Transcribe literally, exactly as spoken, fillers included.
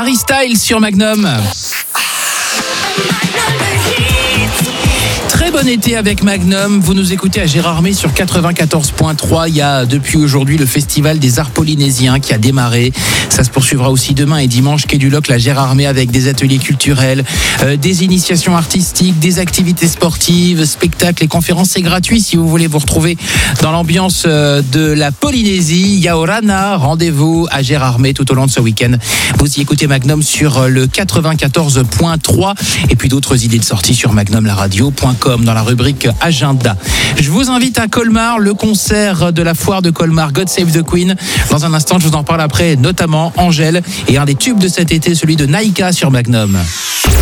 Harry Styles sur Magnum. Très bon été avec Magnum. Vous nous écoutez à Gérardmer sur quatre-vingt-quatorze point trois. Il y a depuis aujourd'hui le Festival des Arts Polynésiens qui a démarré. Ça se poursuivra aussi demain et dimanche, quai du Locle à Gérardmer, avec des ateliers culturels, euh, des initiations artistiques, des activités sportives, spectacles et conférences. C'est gratuit si vous voulez vous retrouver dans l'ambiance euh, de la Polynésie. Yaorana, rendez-vous à Gérardmer tout au long de ce week-end. Vous y écoutez Magnum sur le quatre-vingt-quatorze point trois et puis d'autres idées de sortie sur magnum la radio point com dans la rubrique Agenda. Je vous invite à Colmar, le concert de la foire de Colmar, God Save the Queen. Dans un instant, je vous en parle après, notamment Angèle et un des tubes de cet été, celui de Naïka sur Magnum.